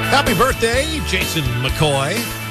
Happy birthday, Jason McCoy.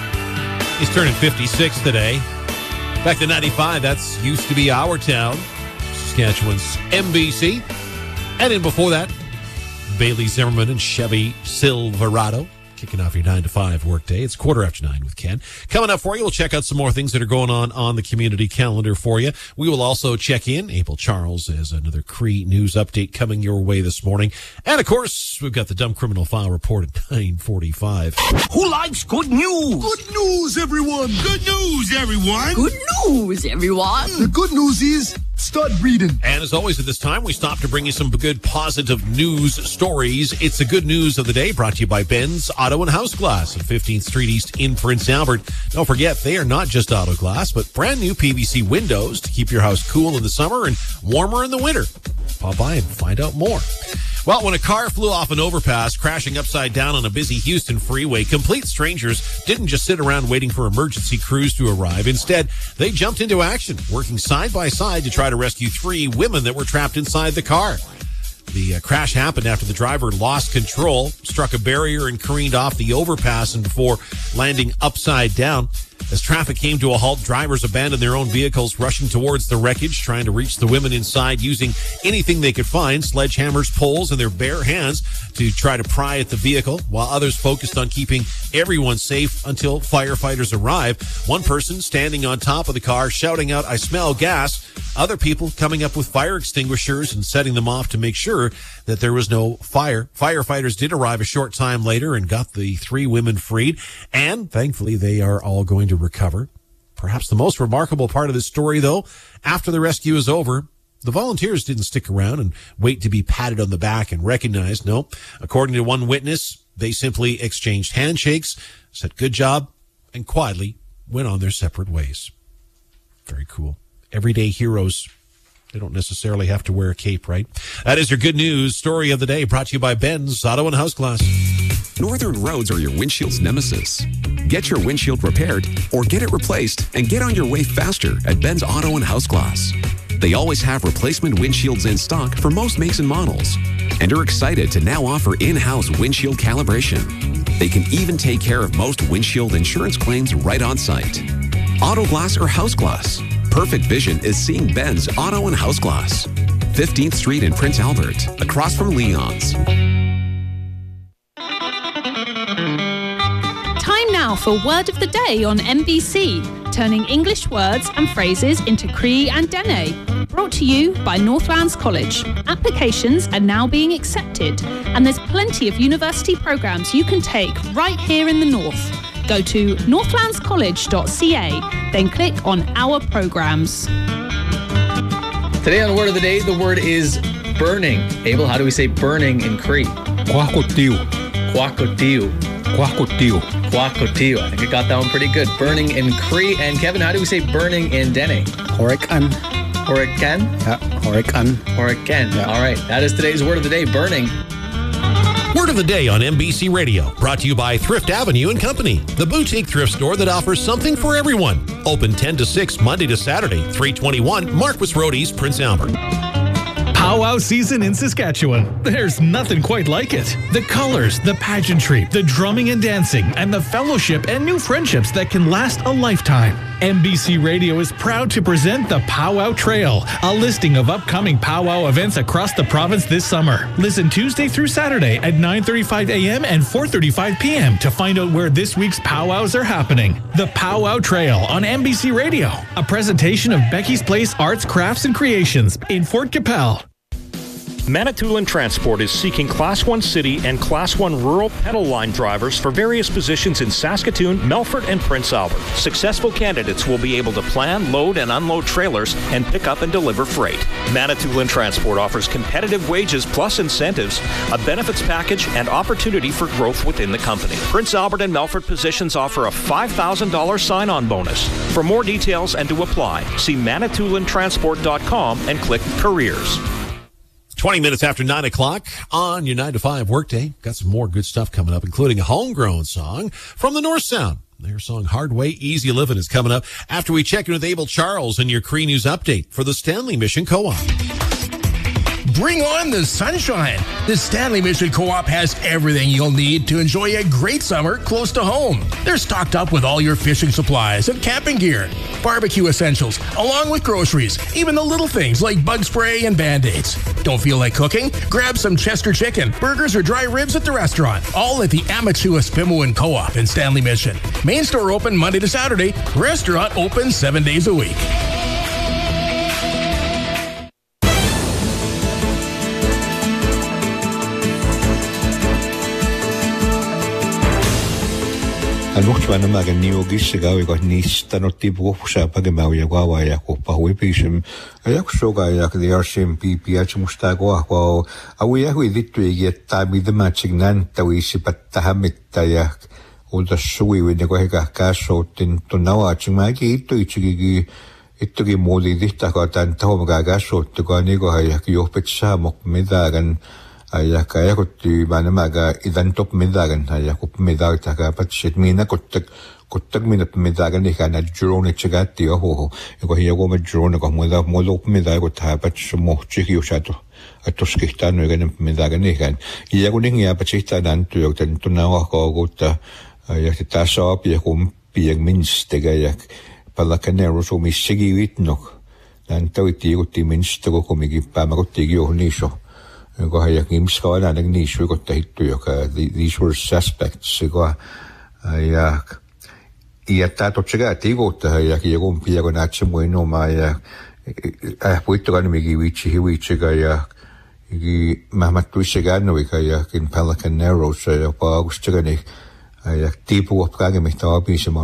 He's turning 56 today. Back to 95, that's used to be our town, Saskatchewan's MBC. And then before that, Bailey Zimmerman and Chevy Silverado. Kicking off your 9 to 5 workday. It's 9:15 with Ken. Coming up for you, we'll check out some more things that are going on the community calendar for you. We will also check in. Abel Charles has another Cree news update coming your way this morning. And, of course, we've got the Dumb Criminal File report at 9:45. Who likes good news? Good news, everyone. Good news, everyone. Good news, everyone. The good news is, start reading. And as always at this time, we stop to bring you some good positive news stories. It's the good news of the day, brought to you by Ben's Auto and House Glass at 15th Street East in Prince Albert. Don't forget, they are not just auto glass, but brand new PVC windows to keep your house cool in the summer and warmer in the winter. Pop by and find out more. Well, when a car flew off an overpass, crashing upside down on a busy Houston freeway, complete strangers didn't just sit around waiting for emergency crews to arrive. Instead, they jumped into action, working side by side to try to rescue 3 women that were trapped inside the car. The crash happened after the driver lost control, struck a barrier, and careened off the overpass and before landing upside down. As traffic came to a halt, drivers abandoned their own vehicles, rushing towards the wreckage, trying to reach the women inside using anything they could find, sledgehammers, poles, and their bare hands to try to pry at the vehicle, while others focused on keeping everyone safe until firefighters arrived. One person standing on top of the car shouting out, "I smell gas." Other people coming up with fire extinguishers and setting them off to make sure that there was no fire. Firefighters did arrive a short time later and got the 3 women freed, and thankfully they are all going to recover. Perhaps the most remarkable part of this story, though, after the rescue is over, the volunteers didn't stick around and wait to be patted on the back and recognized. No, according to one witness, they simply exchanged handshakes, said good job, and quietly went on their separate ways. Very cool. Everyday heroes. They don't necessarily have to wear a cape, right? That is your good news story of the day, brought to you by Ben's Auto and House Glass. Northern roads are your windshield's nemesis. Get your windshield repaired or get it replaced and get on your way faster at Ben's Auto and House Glass. They always have replacement windshields in stock for most makes and models and are excited to now offer in-house windshield calibration. They can even take care of most windshield insurance claims right on site. Auto glass or house glass? Perfect vision is seeing Ben's Auto and House Glass. 15th Street in Prince Albert, across from Leon's. Time now for Word of the Day on MBC, turning English words and phrases into Cree and Dene. Brought to you by Northlands College. Applications are now being accepted, and there's plenty of university programs you can take right here in the North. Go to northlandscollege.ca, then click on Our Programs. Today on Word of the Day, the word is burning. Abel, how do we say burning in Cree? Kwakotiu. Kwakotiu. Kwakotiu. Kwakotiu. I think I got that one pretty good. Burning in Cree. And Kevin, how do we say burning in Dene? Horikan. Horikan? Yeah, horikan. Horikan. Yeah. All right. That is today's Word of the Day, burning. Word of the Day on MBC Radio, brought to you by Thrift Avenue & Company, the boutique thrift store that offers something for everyone. Open 10 to 6, Monday to Saturday, 321 Marquis Road East, Prince Albert. Powwow season in Saskatchewan. There's nothing quite like it. The colors, the pageantry, the drumming and dancing, and the fellowship and new friendships that can last a lifetime. MBC Radio is proud to present the Powwow Trail, a listing of upcoming powwow events across the province this summer. Listen Tuesday through Saturday at 9:35 a.m. and 4:35 p.m. to find out where this week's powwows are happening. The Powwow Trail on MBC Radio, a presentation of Becky's Place Arts, Crafts, and Creations in Fort Capel. Manitoulin Transport is seeking Class 1 City and Class 1 Rural pedal line drivers for various positions in Saskatoon, Melfort, and Prince Albert. Successful candidates will be able to plan, load, and unload trailers and pick up and deliver freight. Manitoulin Transport offers competitive wages plus incentives, a benefits package, and opportunity for growth within the company. Prince Albert and Melfort positions offer a $5,000 sign-on bonus. For more details and to apply, see ManitoulinTransport.com and click Careers. 20 minutes after 9 o'clock on your 9 to 5 workday. Got some more good stuff coming up, including a homegrown song from the North Sound. Their song Hard Way, Easy Living is coming up after we check in with Abel Charles and your Cree News update for the Stanley Mission Co-op. Bring on the sunshine. The Stanley Mission Co-op has everything you'll need to enjoy a great summer close to home. They're stocked up with all your fishing supplies and camping gear, barbecue essentials, along with groceries, even the little things like bug spray and Band-Aids. Don't feel like cooking? Grab some Chester chicken, burgers, or dry ribs at the restaurant, all at the Amachua Spimoan Co-op in Stanley Mission. Main store open Monday to Saturday, restaurant open 7 days a week. Nuhtwana magani ogisigaw iko nistanoti buofsa pagemauya gwawaya ko pahuipishim ayakshoga yak the RCMP PH mustago ako awiya hu ditu yetabi the matching nan tawisi patahamita yak ulda shui with the goheka kaso tin tunawa chimagi itu ichigi itu modi dita ko tan tomaga gaso to ganigo hayak yo petsa mok medagan ayak kaya kuti banamaga idan top medagan ayak up medag taka patshit mina kutak mina medagan ikana drone chagati ho ko hiyago me drone ko moda modo medag ko tapat mo chiki ushato atoskihtan no medagan ikan hiyago ning ya patshita nan tu yok tan tunawa ko gota ayak ta shop ya kum pieg minstega yak palakanero so mi sigi witnok nan tawiti uti minstego ko migi pamagotti yo nisho ko hayak imskawa na nisho ko tahittu yok these were suspects ko ayak iata to chagati go ta hayak yegom piego na chmoino ma ya puito kan migi wichi ga ya gi mamatu chegano ka ya in Pelican Narrows pa gustagani ayak tipo of kage mi tabi